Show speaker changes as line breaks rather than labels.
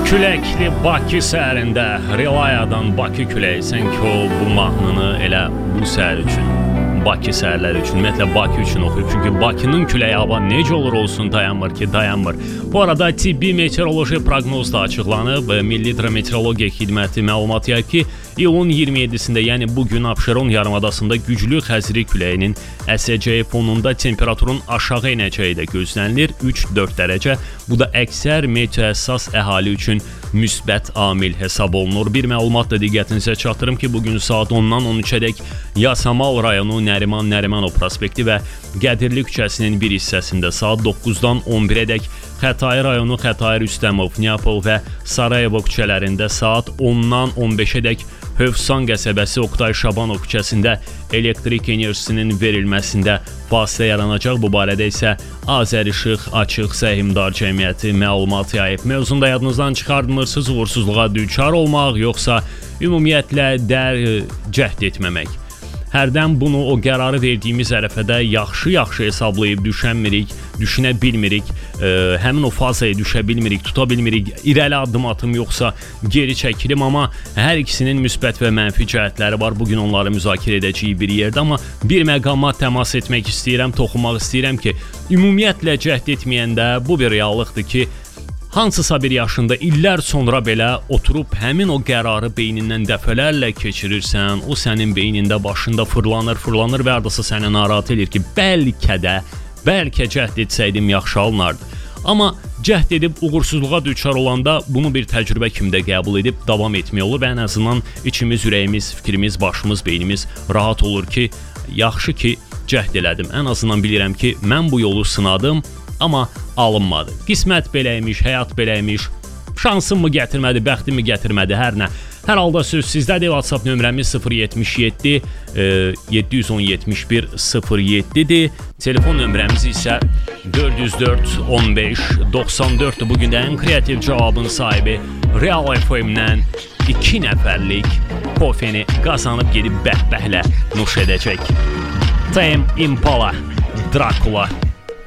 Küləkli Bakı səhərində Relayadan Bakı küləyi, sən ki o bu mahnını elə bu səhər üçün, Bakı səhərləri üçün, ümumiyyətlə Bakı üçün oxuyub. Çünki Bakının küləyi hava necə olur olsun dayanmır ki, dayanmır. Bu arada tibbi meteoroloji proqnoz da açıqlanıb. Milli Hidrometeorologiya Xidməti məlumat yayıb ki, iyulun 27-sində, yəni bugün Abşeron yarımadasında güclü xəzri küləyinin əsəcəyi fonunda temperaturun aşağı enəcəyi də gözlənilir. 3-4 dərəcə. Bu da əksər meteohəssas əhali üçün müsbət amil hesab olunur. Bir məlumat da diqqətinizə çatdırım ki, bugün saat 10-dan 13-ədək Yasamal rayonu Nərimanov prospekti və Qədirli küçəsinin bir hissəsində, saat 9-dan 11-ədək Xətai rayonu Xətai Rüstəmov, Neapol və Sarayevo küçələrində, saat 10-dan 15-ədək Hövsan qəsəbəsi Oqtay Şabanov küçəsində elektrik enerjisinin verilməsində fasilə yaranacaq. Bu barədə isə Azərişıq Açıq Səhmdar Cəmiyyəti məlumat yayıb. Mövzunu da yadınızdan çıxardmırsınız, uğursuzluğa düçar olmaq, yoxsa ümumiyyətlə cəhd etməmək. Hərdən bunu o qərarı verdiyimiz ərəfədə yaxşı hesablayıb düşünə bilmirik, həmin o fazaya düşə bilmirik, tuta bilmirik, irəli addım atım yoxsa geri çəkilim, amma hər ikisinin müsbət və mənfi cəhətləri var. Bugün onları müzakirə edəcəyik bir yerdə, amma bir məqama təmas etmək istəyirəm, toxunmaq istəyirəm ki, ümumiyyətlə cəhd etməyəndə bu bir reallıqdır ki, hansısa bir yaşında illər sonra belə oturub həmin o qərarı beynindən dəfələrlə keçirirsən, o sənin beynində, başında fırlanır və ardasa səni narahat edir ki, bəlkə cəhd etsəydim yaxşı alınardı. Amma cəhd edib uğursuzluğa düçar olanda bunu bir təcrübə kimi də qəbul edib davam etmək olur və ən azından içimiz, ürəyimiz, fikrimiz, başımız, beynimiz rahat olur ki, yaxşı ki cəhd elədim. Ən azından bilirəm ki, mən bu yolu sınadım, amma alınmadı. Qismət beləymiş, həyat beləymiş, şansım mı gətirmədi, bəxtim mi gətirmədi, hər nə. Hər halda söz sizdədir. WhatsApp nömrəmiz 077 710 71 07-dir. Telefon nömrəmiz isə 404 15 94-dür. Bugün də ən kreativ cavabın sahibi Real FM-dən 2 nəfərlik kofeni qazanıb gedib bəhbəhlə nuş edəcək. Tame Impala, Dracula.